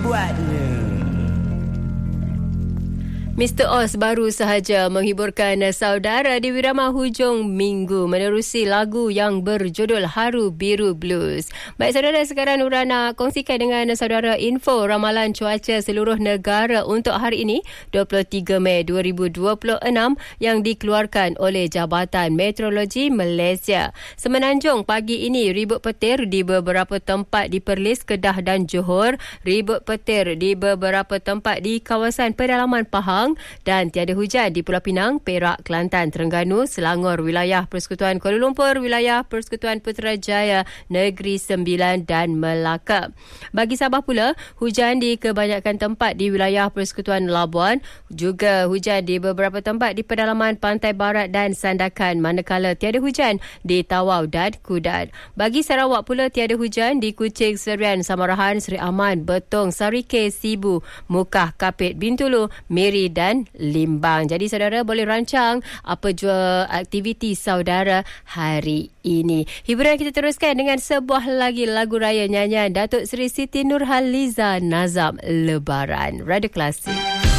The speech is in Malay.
dibuatnya. Mr. Oz baru sahaja menghiburkan saudara di Wirama hujung minggu menerusi lagu yang berjudul Haru Biru Blues. Baik saudara, sekarang Nura nak kongsikan dengan saudara info ramalan cuaca seluruh negara untuk hari ini 23 Mei 2026 yang dikeluarkan oleh Jabatan Meteorologi Malaysia. Semenanjung pagi ini ribut petir di beberapa tempat di Perlis, Kedah dan Johor, ribut petir di beberapa tempat di kawasan pedalaman Pahang dan tiada hujan di Pulau Pinang, Perak, Kelantan, Terengganu, Selangor, wilayah Persekutuan Kuala Lumpur, wilayah Persekutuan Putrajaya, Negeri Sembilan dan Melaka. Bagi Sabah pula, hujan di kebanyakan tempat di wilayah Persekutuan Labuan, juga hujan di beberapa tempat di pedalaman Pantai Barat dan Sandakan, manakala tiada hujan di Tawau dan Kudat. Bagi Sarawak pula, tiada hujan di Kuching, Serian, Samarahan, Seri Aman, Betong, Sarike, Sibu, Mukah, Kapit, Bintulu, Miri dan Limbang. Jadi saudara boleh rancang apa jua aktiviti saudara hari ini. Hiburan kita teruskan dengan sebuah lagi lagu raya nyanyian Datuk Seri Siti Nurhaliza, Nazam Lebaran. Radio Klasik.